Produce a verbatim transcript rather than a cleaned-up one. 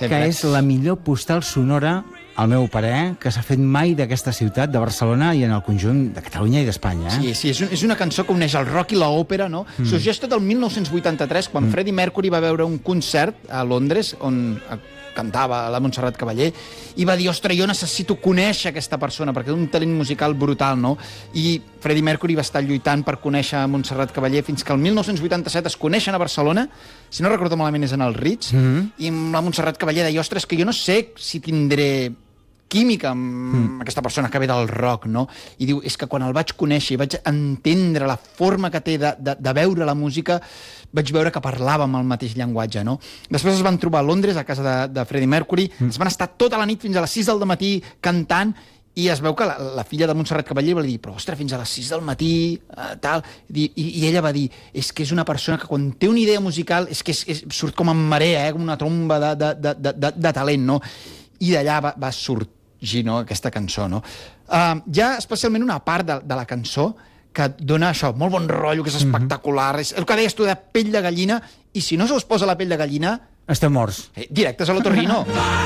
que és la millor postal sonora, al meu parer, que s'ha fet mai d'aquesta ciutat, de Barcelona, i en el conjunt de Catalunya i d'Espanya. Eh? Sí, sí, és, un, és una cançó que uneix el rock i l'òpera, no? Mm. Sorgeix tot el mil nou-cents vuitanta-tres, quan mm. Freddie Mercury va veure un concert a Londres, on cantava la Montserrat Caballé, i va dir, ostres, jo necessito conèixer aquesta persona, perquè té un talent musical brutal, no? I Freddie Mercury va estar lluitant per conèixer Montserrat Caballé fins que el mil nou-cents vuitanta-set es coneixen a Barcelona, si no recordo malament és en el Ritz, mm-hmm. i la Montserrat Caballé deia, ostres, que jo no sé si tindré química amb mm. aquesta persona que ve del rock, no? I diu, és que quan el vaig conèixer i vaig entendre la forma que té de, de, de veure la música, vaig veure que parlàvem el mateix llenguatge, no? Després es van trobar a Londres, a casa de, de Freddie Mercury, mm. es van estar tota la nit fins a les sis del matí cantant, i es veu que la, la filla de Montserrat Caballé va dir, però ostres, fins a les sis del matí, eh, tal, i, i ella va dir, és que és una persona que quan té una idea musical és que és, és, surt com en marea, eh, com una tromba de, de, de, de, de, de talent, no? I d'allà va, va sortir no, aquesta cançó, no? Uh, hi ha especialment una part de, de la cançó que dona això, molt bon rotllo, que és espectacular, mm-hmm. és el que deies tu de pell de gallina, i si no se us posa la pell de gallina... Estem morts. Eh, directes a l'otorrino.